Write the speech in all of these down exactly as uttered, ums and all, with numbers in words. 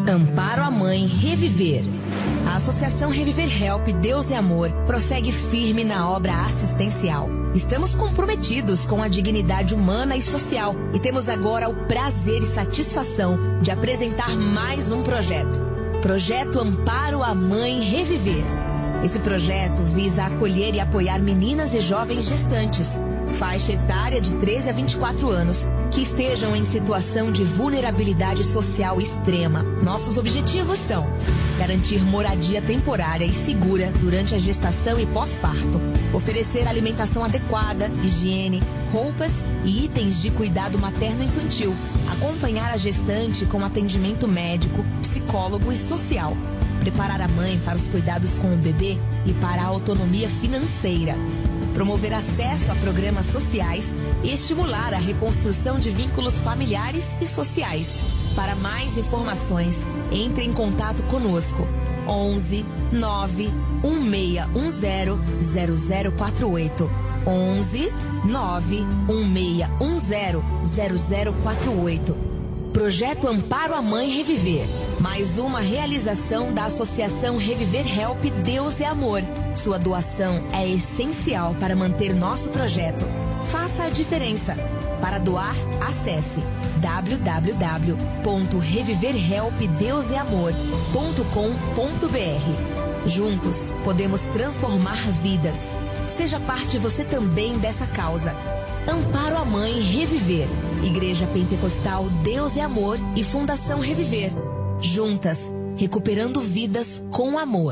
Amparo à Mãe Reviver. A Associação Reviver Help Deus e Amor prossegue firme na obra assistencial. Estamos comprometidos com a dignidade humana e social e temos agora o prazer e satisfação de apresentar mais um projeto. Projeto Amparo à Mãe Reviver. Esse projeto visa acolher e apoiar meninas e jovens gestantes, faixa etária de treze a vinte e quatro anos, que estejam em situação de vulnerabilidade social extrema. Nossos objetivos são garantir moradia temporária e segura durante a gestação e pós-parto, oferecer alimentação adequada, higiene, roupas e itens de cuidado materno-infantil, acompanhar a gestante com atendimento médico, psicólogo e social, preparar a mãe para os cuidados com o bebê e para a autonomia financeira, promover acesso a programas sociais e estimular a reconstrução de vínculos familiares e sociais. Para mais informações, entre em contato conosco. onze nove um seis um zero zero zero quatro oito. onze nove um seis um zero zero zero quatro oito. Projeto Amparo à Mãe Reviver. Mais uma realização da Associação Reviver Help Deus e Amor. Sua doação é essencial para manter nosso projeto. Faça a diferença. Para doar, acesse w w w ponto reviver help deus e amor ponto com ponto b r. Juntos, podemos transformar vidas. Seja parte você também dessa causa. Amparo à Mãe Reviver. Igreja Pentecostal Deus e Amor e Fundação Reviver. Juntas, recuperando vidas com amor.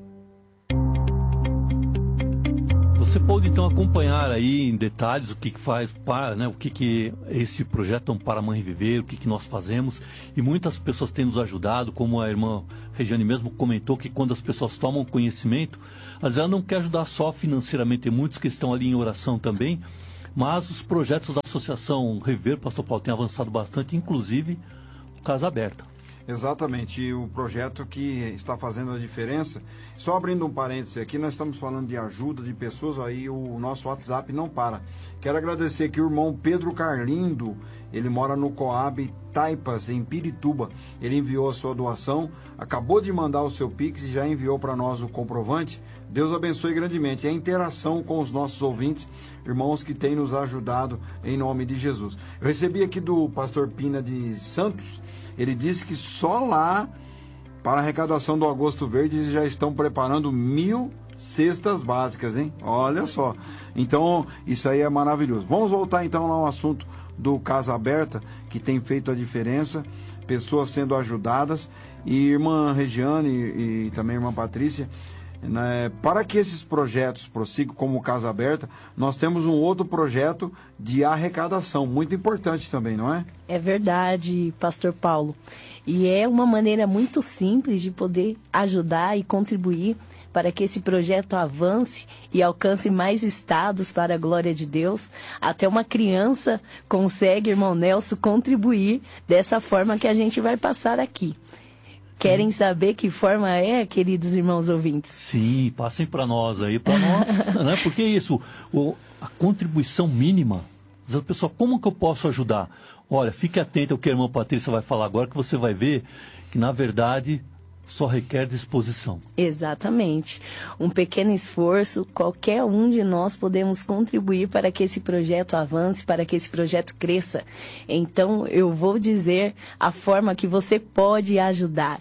Você pode então acompanhar aí em detalhes o que, que faz, para, né, o que, que esse projeto Amparo à Mãe Reviver, o que, que nós fazemos. E muitas pessoas têm nos ajudado, como a irmã Regiane mesmo comentou, que quando as pessoas tomam conhecimento, às vezes ela não quer ajudar só financeiramente, tem muitos que estão ali em oração também, mas os projetos da Associação Reviver, pastor Paulo, tem avançado bastante, inclusive o Casa Aberta. Exatamente, e o projeto que está fazendo a diferença. Só abrindo um parêntese aqui, nós estamos falando de ajuda de pessoas, aí o nosso WhatsApp não para. Quero agradecer aqui o irmão Pedro Carlindo, ele mora no Coab Taipas, em Pirituba. Ele enviou a sua doação, acabou de mandar o seu Pix e já enviou para nós o comprovante. Deus abençoe grandemente. É a interação com os nossos ouvintes, irmãos que têm nos ajudado em nome de Jesus. Eu recebi aqui do pastor Pina de Santos. Ele disse que só lá, para a arrecadação do Agosto Verde, eles já estão preparando mil cestas básicas, hein? Olha só. Então, isso aí é maravilhoso. Vamos voltar então lá ao assunto do Casa Aberta, que tem feito a diferença, pessoas sendo ajudadas. E irmã Regiane e, e também irmã Patrícia, né, para que esses projetos prossigam como o Casa Aberta, nós temos um outro projeto de arrecadação, muito importante também, não é? É verdade, pastor Paulo. E é uma maneira muito simples de poder ajudar e contribuir para que esse projeto avance e alcance mais estados para a glória de Deus. Até uma criança consegue, irmão Nelson, contribuir dessa forma que a gente vai passar aqui. Querem saber que forma é, queridos irmãos ouvintes? Sim, passem para nós aí, para nós, né? Porque isso, o, a contribuição mínima, a pessoa, como que eu posso ajudar? Olha, fique atento ao que a irmã Patrícia vai falar agora, que você vai ver que, na verdade, só requer disposição. Exatamente. Um pequeno esforço, qualquer um de nós podemos contribuir para que esse projeto avance, para que esse projeto cresça. Então, eu vou dizer a forma que você pode ajudar.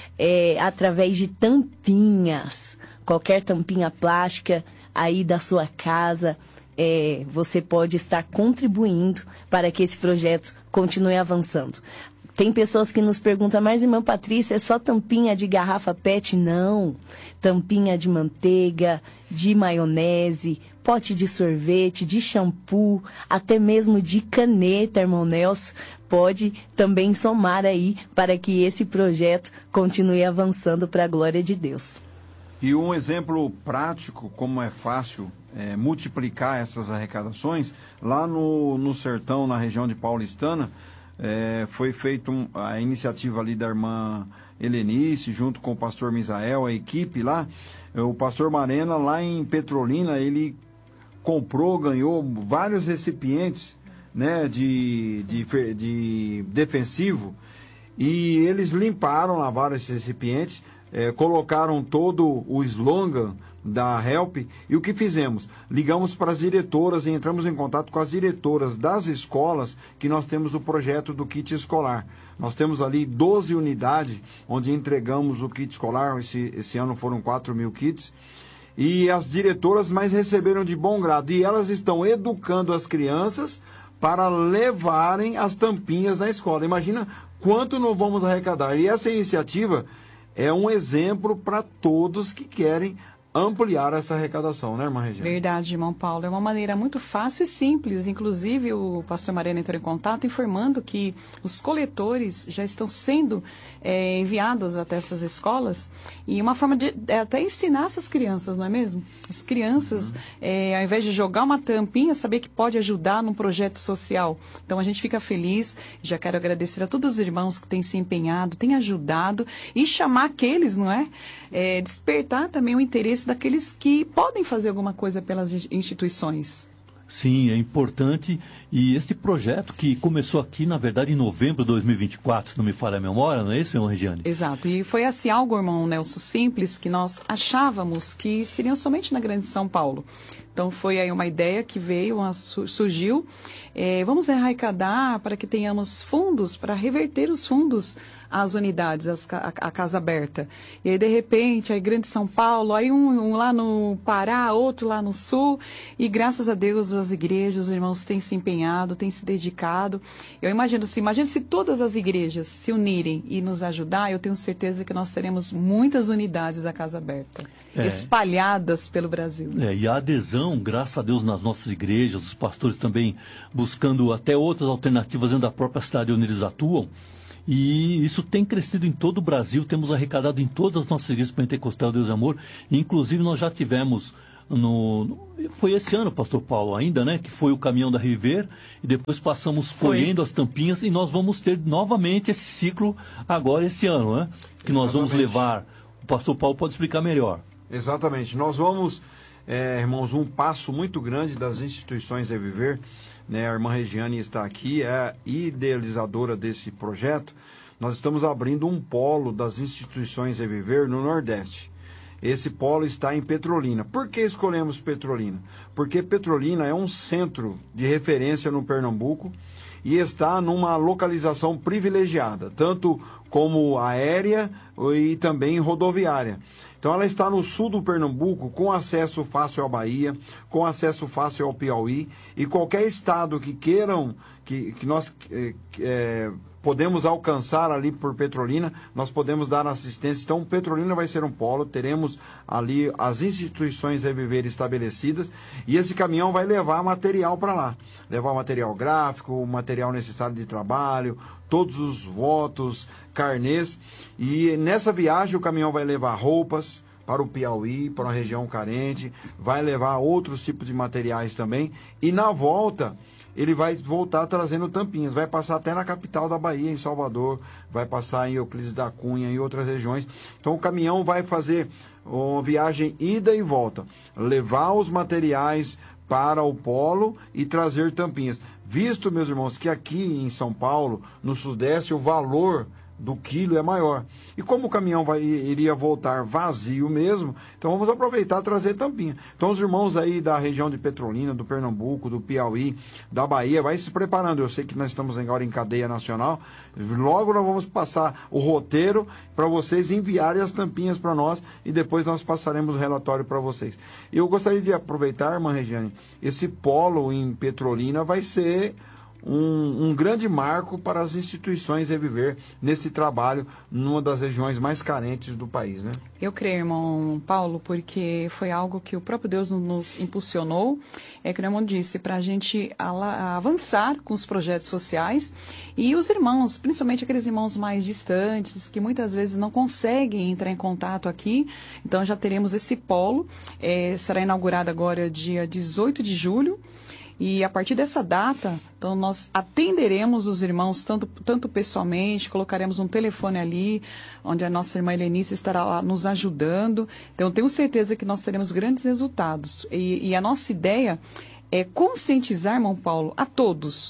É através de tampinhas, qualquer tampinha plástica aí da sua casa, é, você pode estar contribuindo para que esse projeto continue avançando. Tem pessoas que nos perguntam, mas irmã Patrícia, é só tampinha de garrafa P E T? Não. Tampinha de manteiga, de maionese, pote de sorvete, de shampoo, até mesmo de caneta, irmão Nelson, pode também somar aí para que esse projeto continue avançando para a glória de Deus. E um exemplo prático, como é fácil é, multiplicar essas arrecadações, lá no, no sertão, na região de Paulistana, É, foi feita um, a iniciativa ali da irmã Helenice, junto com o pastor Misael, a equipe lá. O pastor Marena, lá em Petrolina, ele comprou, ganhou vários recipientes, né, de, de, de defensivo, e eles limparam, lavaram esses recipientes, é, colocaram todo o slogan da Help, e o que fizemos? Ligamos para as diretoras e entramos em contato com as diretoras das escolas que nós temos o projeto do kit escolar. Nós temos ali doze unidades onde entregamos o kit escolar, esse, esse ano foram quatro mil kits, e as diretoras mais receberam de bom grado, e elas estão educando as crianças para levarem as tampinhas na escola. Imagina quanto não vamos arrecadar. E essa iniciativa é um exemplo para todos que querem ampliar essa arrecadação, né, irmã Regina? Verdade, irmão Paulo. É uma maneira muito fácil e simples. Inclusive, o pastor Mariano entrou em contato informando que os coletores já estão sendo é, enviados até essas escolas, e uma forma de é, até ensinar essas crianças, não é mesmo? As crianças, uhum. é, ao invés de jogar uma tampinha, saber que pode ajudar num projeto social. Então, a gente fica feliz. Já quero agradecer a todos os irmãos que têm se empenhado, têm ajudado, e chamar aqueles, não é? é despertar também o interesse daqueles que podem fazer alguma coisa pelas instituições. Sim, é importante. E este projeto que começou aqui, na verdade, em novembro de dois mil e vinte e quatro, se não me falha a memória, não é isso, irmão Regiane? Exato. E foi assim algo, irmão Nelson, simples, que nós achávamos que seriam somente na Grande São Paulo. Então, foi aí uma ideia que veio, uma, surgiu. É, vamos arrecadar para que tenhamos fundos, para reverter os fundos às unidades, às, a, a Casa Aberta. E aí, de repente, aí Grande São Paulo, aí um, um lá no Pará, outro lá no Sul. E graças a Deus, as igrejas, os irmãos têm se empenhado, têm se dedicado. Eu imagino, se, imagino se todas as igrejas se unirem e nos ajudar, eu tenho certeza que nós teremos muitas unidades da Casa Aberta, é. espalhadas pelo Brasil. É, e a adesão, graças a Deus, nas nossas igrejas, os pastores também buscando até outras alternativas dentro da própria cidade onde eles atuam. E isso tem crescido em todo o Brasil, temos arrecadado em todas as nossas igrejas pentecostais Deus e Amor. E, inclusive, nós já tivemos, no, no, foi esse ano, pastor Paulo, ainda, né? Que foi o caminhão da Reviver, e depois passamos colhendo as tampinhas, e nós vamos ter novamente esse ciclo agora esse ano, né? Que nós Exatamente. Vamos levar. O pastor Paulo pode explicar melhor. Exatamente. Nós vamos, é, irmãos, um passo muito grande das instituições Reviver. Né, a irmã Regiane está aqui, é a idealizadora desse projeto. Nós estamos abrindo um polo das instituições Reviver no Nordeste. Esse polo está em Petrolina. Por que escolhemos Petrolina? Porque Petrolina é um centro de referência no Pernambuco e está numa localização privilegiada, tanto como aérea e também rodoviária. Então ela está no sul do Pernambuco, com acesso fácil à Bahia, com acesso fácil ao Piauí, e qualquer estado que queiram, que, que nós é, podemos alcançar ali por Petrolina, nós podemos dar assistência. Então Petrolina vai ser um polo, teremos ali as instituições Reviver estabelecidas, e esse caminhão vai levar material para lá, levar material gráfico, material necessário de trabalho, todos os votos, carnês, e nessa viagem o caminhão vai levar roupas para o Piauí, para uma região carente, vai levar outros tipos de materiais também, e na volta ele vai voltar trazendo tampinhas, vai passar até na capital da Bahia, em Salvador, vai passar em Euclides da Cunha e outras regiões. Então o caminhão vai fazer uma viagem ida e volta, levar os materiais para o polo e trazer tampinhas. Visto, meus irmãos, que aqui em São Paulo, no Sudeste, o valor do quilo é maior. E como o caminhão vai, iria voltar vazio mesmo, então vamos aproveitar e trazer tampinha. Então os irmãos aí da região de Petrolina, do Pernambuco, do Piauí, da Bahia, vai se preparando. Eu sei que nós estamos agora em cadeia nacional. Logo nós vamos passar o roteiro para vocês enviarem as tampinhas para nós e depois nós passaremos o relatório para vocês. Eu gostaria de aproveitar, irmã Regiane, esse polo em Petrolina vai ser Um, um grande marco para as instituições Reviver nesse trabalho numa das regiões mais carentes do país, né? Eu creio, irmão Paulo, porque foi algo que o próprio Deus nos impulsionou, é que o irmão disse, para a gente avançar com os projetos sociais, e os irmãos, principalmente aqueles irmãos mais distantes, que muitas vezes não conseguem entrar em contato aqui, então já teremos esse polo, é, será inaugurado agora dia dezoito de julho, e a partir dessa data, então nós atenderemos os irmãos tanto, tanto pessoalmente, colocaremos um telefone ali, onde a nossa irmã Helenice estará lá nos ajudando. Então tenho certeza que nós teremos grandes resultados. E, e a nossa ideia é conscientizar, irmão Paulo, a todos.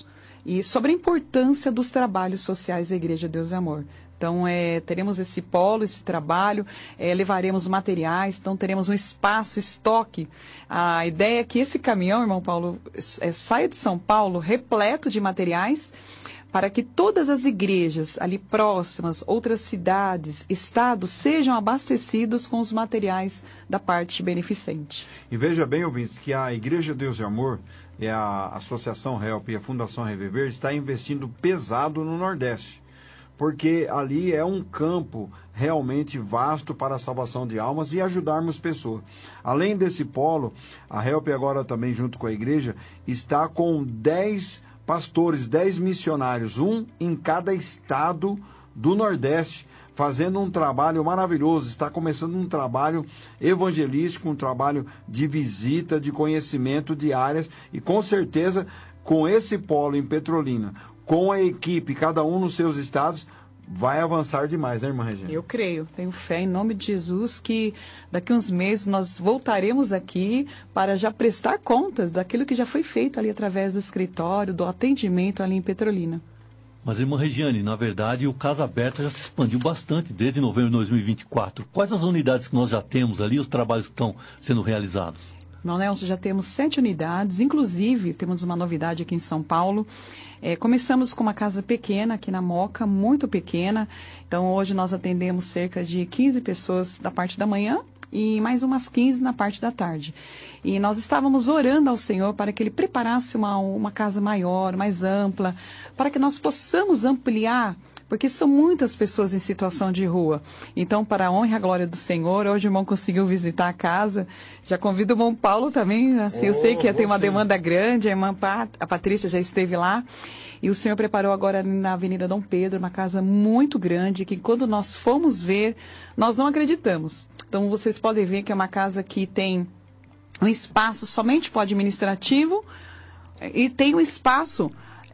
e sobre a importância dos trabalhos sociais da Igreja Deus e Amor. Então, é, teremos esse polo, esse trabalho, é, levaremos materiais, então teremos um espaço, estoque. A ideia é que esse caminhão, irmão Paulo, é, saia de São Paulo repleto de materiais, para que todas as igrejas ali próximas, outras cidades, estados, sejam abastecidos com os materiais da parte beneficente. E veja bem, ouvintes, que a Igreja Deus e Amor, e a Associação Help e a Fundação Reviver está investindo pesado no Nordeste, porque ali é um campo realmente vasto para a salvação de almas e ajudarmos pessoas. Além desse polo, a Help agora também, junto com a igreja, está com dez pastores, dez missionários, um em cada estado do Nordeste, fazendo um trabalho maravilhoso. Está começando um trabalho evangelístico, um trabalho de visita, de conhecimento de áreas, e com certeza, com esse polo em Petrolina, com a equipe, cada um nos seus estados, vai avançar demais, né, irmã Regina? Eu creio, tenho fé em nome de Jesus que daqui uns meses nós voltaremos aqui para já prestar contas daquilo que já foi feito ali através do escritório, do atendimento ali em Petrolina. Mas, irmã Regiane, na verdade, o Casa Aberta já se expandiu bastante desde novembro de dois mil e vinte e quatro. Quais as unidades que nós já temos ali, os trabalhos que estão sendo realizados? Irmão Nelson, já temos sete unidades, inclusive temos uma novidade aqui em São Paulo. É, começamos com uma casa pequena aqui na Moca, muito pequena. Então, hoje nós atendemos cerca de quinze pessoas da parte da manhã e mais umas quinze na parte da tarde. E nós estávamos orando ao Senhor para que Ele preparasse uma, uma casa maior, mais ampla, para que nós possamos ampliar, porque são muitas pessoas em situação de rua. Então, para a honra e a glória do Senhor, hoje o irmão conseguiu visitar a casa. Já convido o irmão Paulo também, assim, oh, eu sei que tem uma demanda grande, a irmã Pat, a Patrícia já esteve lá. E o Senhor preparou agora na Avenida Dom Pedro uma casa muito grande, que quando nós fomos ver, nós não acreditamos. Então, vocês podem ver que é uma casa que tem um espaço somente para o administrativo e tem um espaço